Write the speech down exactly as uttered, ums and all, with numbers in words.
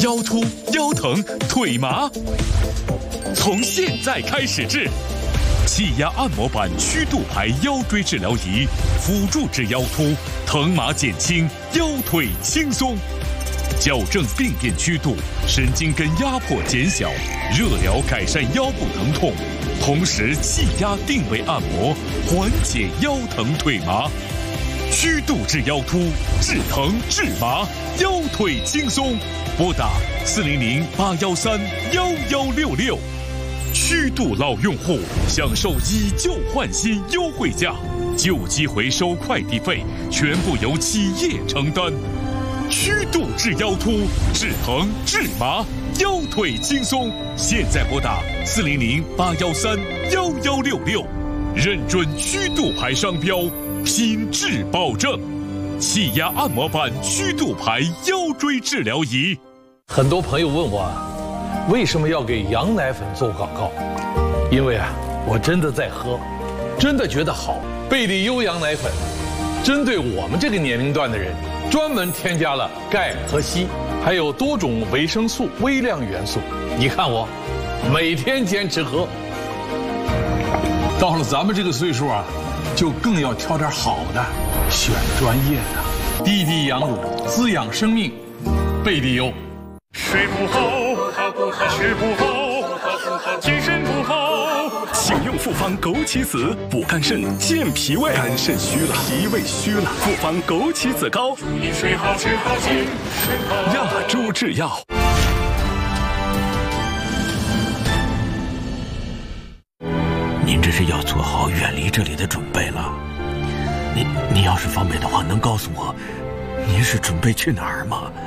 腰突、腰疼、腿麻，从现在开始治。气压按摩板曲度牌腰椎治疗仪，辅助治腰突，疼麻减轻，腰腿轻松，矫正病变曲度，神经根压迫减小，热疗改善腰部疼痛，同时气压定位按摩，缓解腰疼腿麻。曲度治腰突，治疼治麻，腰腿轻松。拨打四零零八幺三幺幺六六。曲度老用户享受以旧换新优惠价，旧机回收快递费全部由企业承担。曲度治腰突，治疼治麻，腰腿轻松。现在拨打四零零八幺三幺幺六六，认准曲度牌商标，品质保证。气压按摩板曲度牌腰椎治疗仪。 很多朋友问我，为什么要给羊奶粉做广告？因为啊，我真的在喝，真的觉得好。贝利优羊奶粉，针对我们这个年龄段的人，专门添加了钙和硒，还有多种维生素、微量元素。你看我，每天坚持喝。 到了咱们这个岁数啊，就更要挑点好的，选专业的。滴滴羊乳，滋养生命，贝利优。 睡不好，不好，吃不好，精神不好，请用复方枸杞子补肝肾、健脾胃。肝肾虚了，脾胃虚了，复方枸杞子膏，助你睡好吃好精神好。亚洲制药。 您这是要做好远离这里的准备了。您您要是方便的话，能告诉我，您是准备去哪儿吗？